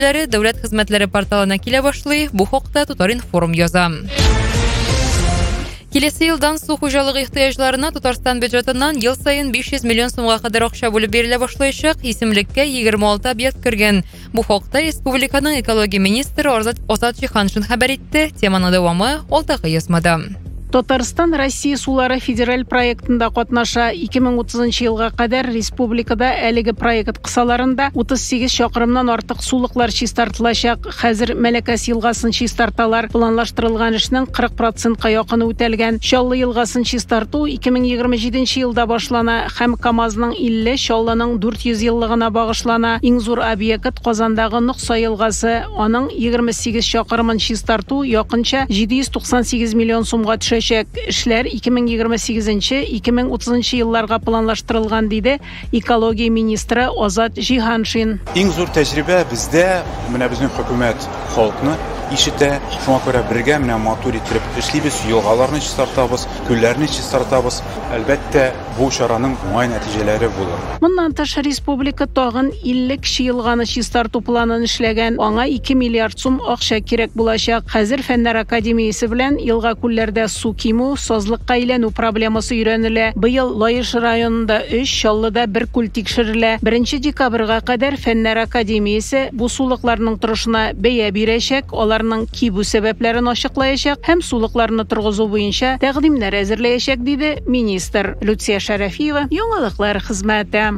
Дәүләт хезмәтләре порталына килә башлый. Бу хакта Тутаринформ яза. Киләсе елдан су хуҗалыгы ихтыяҗларына Татарстан бюджетыннан ел сайын 500 миллион сумга кадәр акча бүлеп бирелә башлаячак. Исемлеккә 26 объект кергән. Бу хакта республиканың экология министры Азат Җиһаншин хәбәр итте. Теманың дәвамы алдагы язмада. Татарстан Россия сулары федераль проектында катнаша. 2030 елга кадәр республикада әлеге проект кысаларында 38 чакрымнан артык сулыклар чистартылачак. Хәзер Мәләкәс елгасын чистарталар. Планлаштырылган эшнең 40%-ка якыны үтәлгән. Чаллы елгасын чистарту 2027 елда башлана һәм КамАЗның 50, Чаллының 400 еллыгына багышлана. Иң зур объект Казандагы Нукса елгасы. Аның 28 чакрымын чистарту якынча 798 миллион сумга төшә. Эшләр 2028-2030 елларга планлаштырылган диде экология министры Азат Җиһаншин. Иң зур тәҗрибә бездә, менә безнең хөкүмәт халыкны ишетә, шуңа күрә бергә менә матур итеп эшлибез, елгаларны чистартабыз, күлләрне чистартабыз. Әлбәттә, бу чараның уңай нәтиҗәләре булыр. Моннан тыш республика тагын 50 киши елганы чистарту планын эшләгән. Аңа 2 миллиард сум акча кирәк булачак. Хәзер Фәннәр академиясе белән елга күлләрдә су кимү, сазлыкка әйләнү проблемасы өйрәнелә. Быел Лаеш районында 3, Чаллыда 1 күл тикшерелә. 1 декабрьгә кадәр Фәннәр академиясе бу сулыкларның торышына бәя бирәчәк, аларның кибү сәбәпләрен ачыклаячак һәм сулыкларны торгызу буенча тәкъдимнәр әзерләячәк, диде министр. Люция Шәрәфиева, Яңалыклар хезмәте.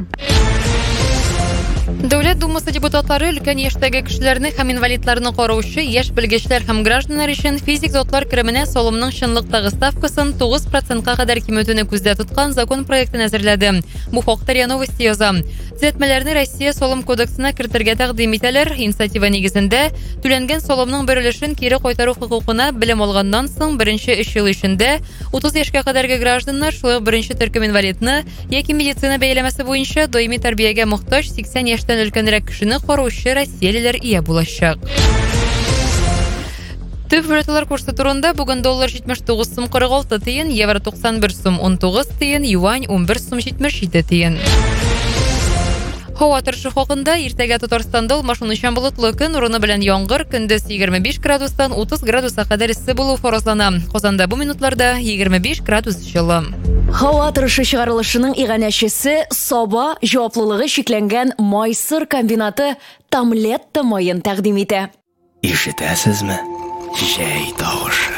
Дәүләт Думасы депутатлары өлкән яшьтәге кешеләрне һәм инвалидларны караучы яшь белгечләр һәм гражданнар өчен физик затлар кеременә салымның чынлыктагы ставкасын 9%-ка кадәр киметүне күздә тоткан закон проектын әзерләде. Бу хакта РИА Новости яза. Төзәтмәләрне Россия салым кодексына кертергә тәкъдим итәләр. Инициатива нигезендә түләнгән салымның бер өлешен кире кайтару хокукына белем алганнан соң беренче 3 ел эчендә 30 яшькә кадәрге гражданнар, шулай беренче төркем инвалидны яки медицина бәяләмәсе буенча даими тәрбиягә мохтаҗ 80 яшьтән өлкәнрәк кешене караучы россиялеләр ия булачак. Төп валюталар курсы турында бүген доллар 79 сум 46 тиен, евро 91 сум 19 тиен, юань 11 сум 77 тиен. Һава торышы хакында иртәгә Татарстанда машинучан болытлы көн, урыны белән яңгыр, көндез 25 градустан 30 градуска кадәр иссе булу фаразлана. Казанда бу минутларда 25 градус җылы. Һава торышы чыгарылышының иганәчесе Саба җаваплылыгы шикләнгән майсыр комбинаты Тамлетта майын тәкъдим итә. Ишетәсезме? Җәй тавышы.